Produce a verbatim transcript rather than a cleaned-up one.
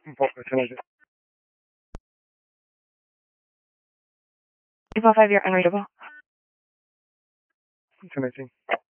What can I do? two point five, you're unreachable. What can I see?